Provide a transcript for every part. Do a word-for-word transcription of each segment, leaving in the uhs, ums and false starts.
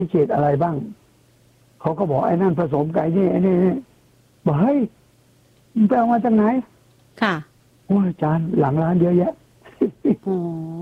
พิเศษอะไรบ้างเขาก็บอกไอ้นั่นผสมไก่นี่ไอ้นี่บอกเฮ้ยมันไปเอามาจากไหนค่ะโอ้ยอาจารย์หลังร้านเยอะแยะอ๋อ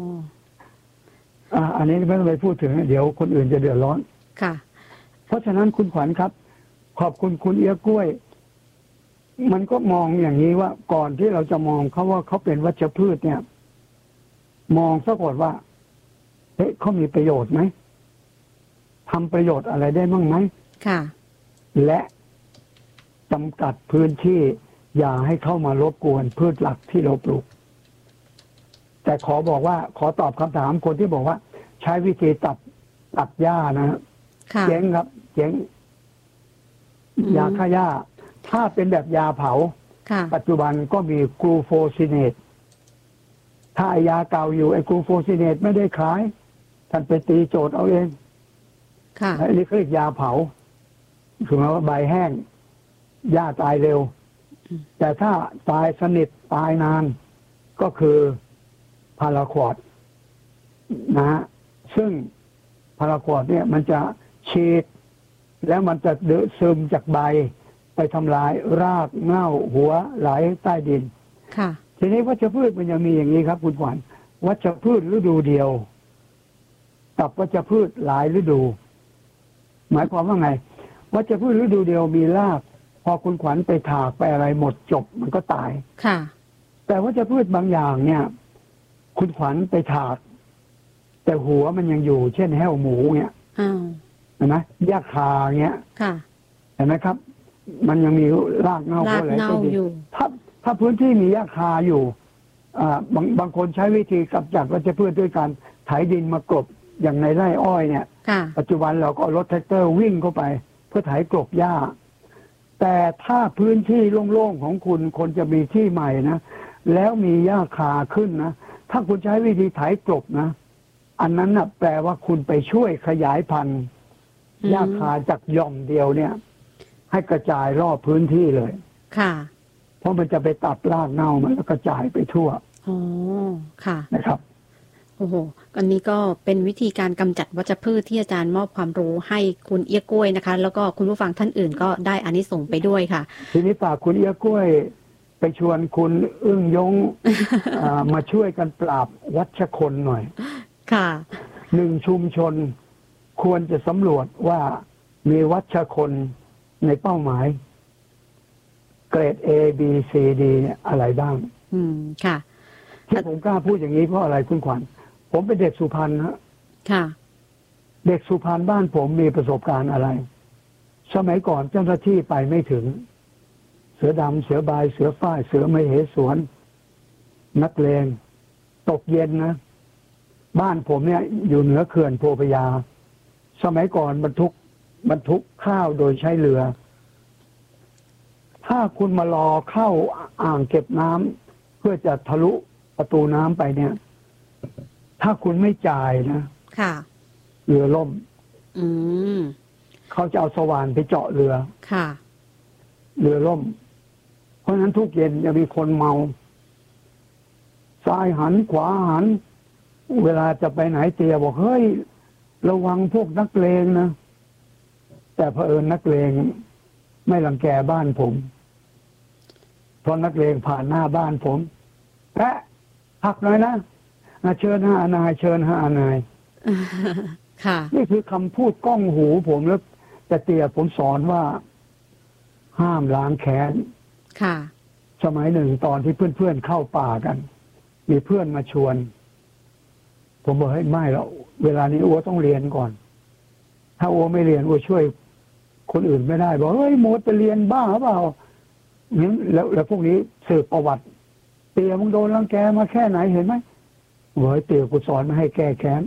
อ่าอันนี้ไม่ต้องไปพูดถึงเดี๋ยวคนอื่นจะเดือดร้อนค่ะเพราะฉะนั้นคุณขวัญครับขอบคุณคุณเอี้ยกล้วยมันก็มองอย่างนี้ว่าก่อนที่เราจะมองเขาว่าเขาเป็นวัชพืชเนี่ยมองซะก่อนว่าเฮ้ยเขามีประโยชน์ไหมทำประโยชน์อะไรได้บ้างไหมค่ะและจำกัดพื้นที่อย่าให้เข้ามารบกวนพืชหลักที่เราปลูกแต่ขอบอกว่าขอตอบคำถามคนที่บอกว่าใช้วิธีตัดตัดหญ้านะเจ๊งครับเจ๊งยาฆ่าหญ้าถ้าเป็นแบบยาเผาปัจจุบันก็มีกลูโฟซิเนตถ้ายาเก่าอยู่ไอ้กลูโฟซิเนตไม่ได้ขายท่านไปตีโจทย์เอาเองอันนี้เขาเรียกยาเผาคือหมายว่าใบแห้งหญ้าตายเร็วแต่ถ้าตายสนิทตายนานก็คือพาราควอดนะฮะซึ่งพาราควอดเนี่ยมันจะฉีดแล้วมันจะเดือดซึมจากใบไปทำลายรากเง่าหัวไหลใต้ดินค่ะทีนี้วัชพืชมันยังมีอย่างนี้ครับคุณขวัญวัชพืชฤดูเดียวกับวัชพืชหลายฤดูหมายความว่าไงวัชพืชฤดูเดียวมีรากพอคุณขวัญไปถากไปอะไรหมดจบมันก็ตายค่ะแต่วัชพืชบางอย่างเนี่ยคุณขวัญไปถากแต่หัวมันยังอยู่เช่นแห้วหมูเนี่ยเห็นไหมหญ้าคาเงี้ยเห็นไหมครับมันยังมีรากเน่าอะไรก็อยู่ถ้าถ้าพื้นที่มีหญ้าคาอยู่อ่าบางบางคนใช้วิธีกำจัดวัชพืชด้วยการไถดินมากลบอย่างในไร่อ้อยเนี่ยปัจจุบันเราก็รถแท็กเตอร์วิ่งเข้าไปเพื่อไถกลบหญ้าแต่ถ้าพื้นที่โล่งๆของคุณคนจะมีที่ใหม่นะแล้วมีหญ้าคาขึ้นนะถ้าคุณใช้วิธีไถกลบนะอันนั้นนะแปลว่าคุณไปช่วยขยายพันธุ์หญ้าคาจากหย่อมเดียวเนี่ยให้กระจายรอบพื้นที่เลยค่ะเพราะมันจะไปตัดรากเน่ามันแล้วกระจายไปทั่วอ๋อค่ะนะครับโอ้โหอันนี้ก็เป็นวิธีการกำจัดวัชพืชที่อาจารย์มอบความรู้ให้คุณเอี้ยกล้วยนะคะแล้วก็คุณผู้ฟังท่านอื่นก็ได้อานิสงส์ไปด้วยค่ะทีนี้ฝากคุณเอี้ยกล้วยไปชวนคุณอึ้งยง มาช่วยกันปราบวัชคนหน่อยค่ะหนึ่งชุมชนควรจะสำรวจว่ามีวัชคนในเป้าหมายเกรด A B C D เนี่ยอะไรบ้างอืมค่ะที่ผมกล้าพูดอย่างนี้เพราะอะไรคุณขวัญผมเป็นเด็กสุพรรณฮะค่ะเด็กสุพรรณบ้านผมมีประสบการณ์อะไรสมัยก่อนเจ้าหน้าที่ไปไม่ถึงเสือดำเสือบายเสือฝ้ายเสือมเหสวนนักเลงตกเย็นนะบ้านผมเนี่ยอยู่เหนือเขื่อนโพธิ์พระยาสมัยก่อนบรรทุกบรรทุกข้าวโดยใช้เรือถ้าคุณมารอเข้าอ่างเก็บน้ำเพื่อจะทะลุประตูน้ำไปเนี่ยถ้าคุณไม่จ่ายนะค่ะเรือล่มอืมเขาจะเอาสว่านไปเจาะเรือค่ะเรือล่มเพราะฉะนั้นทุกเย็นจะมีคนเมาซ้ายหันขวาหันเวลาจะไปไหนเตียบอกเฮ้ยระวังพวกนักเลงนะแต่เผอิญนักเลงไม่รังแกบ้านผมเพราะนักเลงผ่านหน้าบ้านผมแปะพักหน่อยนะเชิญห้านายเชิญห้านายค่ะนี่คือคำพูดก้องหูผมแล้วแต่เตี่ยผมสอนว่าห้ามล้างแค้นค่ะสมัยหนึ่งตอนที่เพื่อนๆเข้าป่ากันมีเพื่อนมาชวนผมบอกให้ไม่แล้วเวลานี้อัวต้องเรียนก่อนถ้าอัวไม่เรียนอัวช่วยคนอื่นไม่ได้บอกเฮ้ยโมดไปเรียนบ้าเปล่าเนี่ยแล้วแล้วพวกนี้สืบประวัติเตี่ยมึงโดนรังแกมาแค่ไหนเห็นไหมเฮ้ยเตี่ยกูสอนมาให้แก้แค้น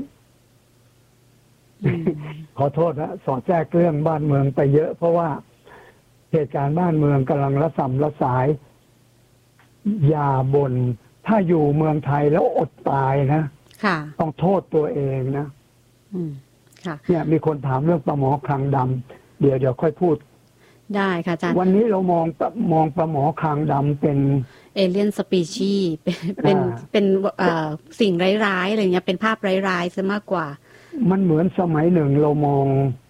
ขอโทษนะสอดแทรกเรื่องบ้านเมืองไปเยอะเพราะว่าเหตุการณ์บ้านเมืองกำลังระส่ำระสายอย่าบน่นถ้าอยู่เมืองไทยแล้วอดตายนะต้องโทษตัวเองนะเนี่ยมีคนถามเรื่องปลาหมอคางดำเดี๋ยวเดี๋ยวค่อยพูดได้ค่ะอาจารย์วันนี้เรามองมองปลาหมอคางดำเป็นเอเลียนสปีชีส์เป็นเป็นสิ่งร้ายๆอะไรเงี้ยเป็นภาพร้ายๆซะมากกว่ามันเหมือนสมัยหนึ่งเรามอง